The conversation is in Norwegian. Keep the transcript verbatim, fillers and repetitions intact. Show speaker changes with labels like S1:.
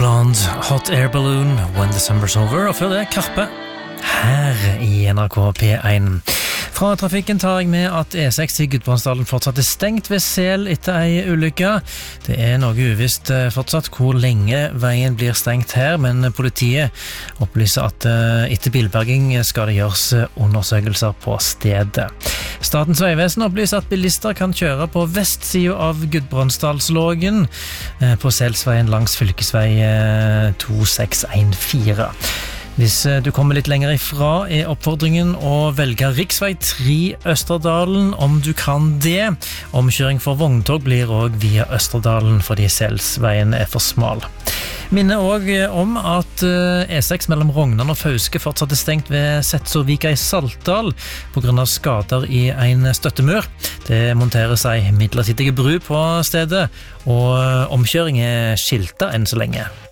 S1: Blonde, Hot Air Balloon, When the Summer's Over, og før det Karpe, her i N R K P one. Fra trafikken tar jeg med at E seks i Gudbrandsdalen fortsatt er stengt ved Sel etter ei ulykke. Det er noe uvisst fortsatt hvor lenge veien blir stengt her, men politiet opplyser at etter bilberging skal det gjøres undersøkelser på stedet. Statens vegvesen opplyser at bilister kan kjøre på vestsiden av Gudbrandsdalslågen på Selsveien langs fylkesvei to seks en fire. Hvis du kommer litt lenger ifra er oppfordringen å velge riksvei tre Østerdalen om du kan det. Omkjøring for vogntog blir også via Østerdalen fordi Selsveien er for smal. Minner også om at E seks mellom Rognan og Fauske fortsatt er stengt ved Setsorvika i Saltdal på grunn av skader i en støttemur. Det monteres ei midlertidig bru på stedet, og omkjøring er skiltet enn så lenge.